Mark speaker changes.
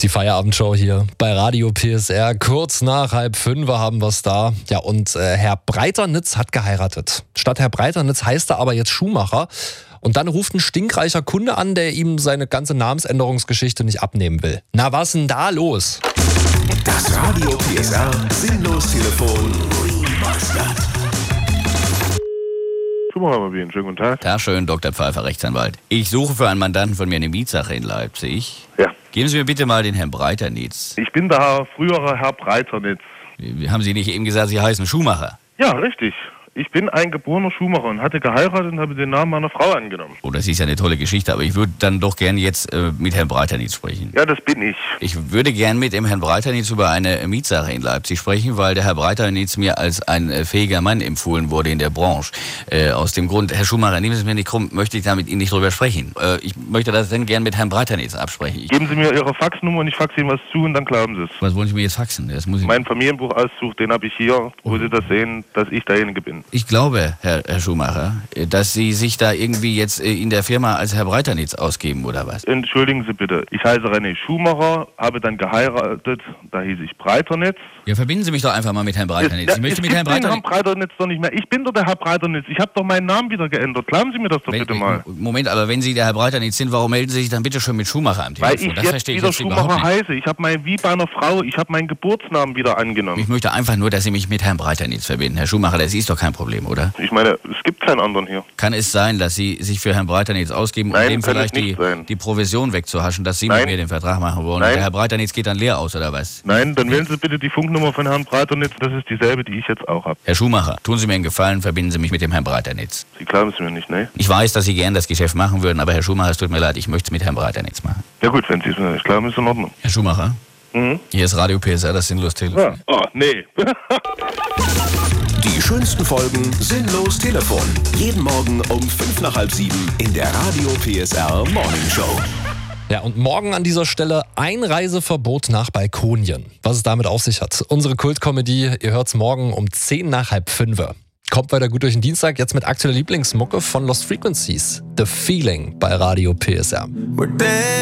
Speaker 1: Die Feierabendshow hier bei Radio PSR. Kurz nach 4:30 haben wir es da. Ja, und Herr Breiternitz hat geheiratet. Statt Herr Breiternitz heißt er aber jetzt Schumacher. Und dann ruft ein stinkreicher Kunde an, der ihm seine ganze Namensänderungsgeschichte nicht abnehmen will. Na, was denn da los?
Speaker 2: Das Radio PSR Sinnlos-Telefon.
Speaker 3: Schumacher, schönen guten Tag.
Speaker 4: Tag schön, Dr. Pfeiffer, Rechtsanwalt. Ich suche für einen Mandanten von mir eine Mietsache in Leipzig.
Speaker 3: Ja.
Speaker 4: Geben Sie mir bitte mal den Herrn Breiternitz.
Speaker 3: Ich bin der frühere Herr Breiternitz.
Speaker 4: Haben Sie nicht eben gesagt, Sie heißen Schumacher?
Speaker 3: Ja, richtig. Ich bin ein geborener Schumacher und hatte geheiratet und habe den Namen meiner Frau angenommen.
Speaker 4: Oh, das ist ja eine tolle Geschichte, aber ich würde dann doch gerne jetzt mit Herrn Breiternitz sprechen.
Speaker 3: Ja, das bin ich.
Speaker 4: Ich würde gern mit dem Herrn Breiternitz über eine Mietsache in Leipzig sprechen, weil der Herr Breiternitz mir als ein fähiger Mann empfohlen wurde in der Branche. Aus dem Grund, Herr Schumacher, nehmen Sie es mir nicht krumm, möchte ich da mit Ihnen nicht drüber sprechen. Ich möchte das dann gern mit Herrn Breiternitz absprechen.
Speaker 3: Geben Sie mir Ihre Faxnummer und ich faxe Ihnen was zu und dann glauben Sie es.
Speaker 4: Was wollen Sie mir jetzt faxen? Das muss ich...
Speaker 3: Mein Familienbuchauszug, den habe ich hier, wo Sie das sehen, dass ich derjenige bin.
Speaker 4: Ich glaube, Herr Schumacher, dass Sie sich da irgendwie jetzt in der Firma als Herr Breiternitz ausgeben, oder was?
Speaker 3: Entschuldigen Sie bitte, ich heiße René Schumacher, habe dann geheiratet, da hieß ich Breiternitz.
Speaker 4: Ja, verbinden Sie mich doch einfach mal mit Herrn Breiternitz. Ich möchte mit Herrn
Speaker 3: Herrn Breiternitz doch nicht mehr. Ich bin doch der Herr Breiternitz. Ich habe doch meinen Namen wieder geändert. Glauben Sie mir das doch bitte mal.
Speaker 4: Moment, aber wenn Sie der Herr Breiternitz sind, warum melden Sie sich dann bitte schon mit Schumacher am Telefon?
Speaker 3: Weil ich
Speaker 4: Das
Speaker 3: jetzt
Speaker 4: verstehe ich
Speaker 3: wieder
Speaker 4: jetzt überhaupt
Speaker 3: Schumacher
Speaker 4: nicht.
Speaker 3: heiße. Ich habe wie bei einer Frau, ich habe meinen Geburtsnamen wieder angenommen.
Speaker 4: Ich möchte einfach nur, dass Sie mich mit Herrn Breiternitz verbinden. Herr Schumacher, das ist doch kein Problem, oder?
Speaker 3: Ich meine, es gibt keinen anderen hier.
Speaker 4: Kann es sein, dass Sie sich für Herrn Breiternitz ausgeben,
Speaker 3: Nein,
Speaker 4: um dem
Speaker 3: kann
Speaker 4: vielleicht
Speaker 3: es nicht sein.
Speaker 4: die Provision wegzuhaschen, dass Sie
Speaker 3: Nein.
Speaker 4: mit mir den Vertrag machen wollen?
Speaker 3: Nein.
Speaker 4: Und der Herr Breiternitz geht dann leer aus, oder was?
Speaker 3: Nein, dann wählen Sie bitte die Funknummer von Herrn Breiternitz. Das ist dieselbe, die ich jetzt auch habe.
Speaker 4: Herr Schumacher, tun Sie mir einen Gefallen, verbinden Sie mich mit dem Herrn Breiternitz.
Speaker 3: Sie glauben es mir nicht, ne?
Speaker 4: Ich weiß, dass Sie gern das Geschäft machen würden, aber Herr Schumacher, es tut mir leid, ich möchte es mit Herrn Breiternitz machen.
Speaker 3: Ja gut, wenn Sie es mir nicht glauben, ist in Ordnung.
Speaker 4: Herr Schumacher, hier ist Radio PSR, das Sinnlos-Telefon.
Speaker 3: Ja. Oh, nee.
Speaker 2: Die schönsten Folgen Sinnlos Telefon. Jeden Morgen um 6:55 in der Radio PSR Morning Show.
Speaker 1: Ja, und morgen an dieser Stelle Einreiseverbot nach Balkonien. Was es damit auf sich hat. Unsere Kultkomödie, ihr hört's morgen um 4:10. Kommt weiter gut durch den Dienstag, jetzt mit aktueller Lieblingsmucke von Lost Frequencies. The Feeling bei Radio PSR.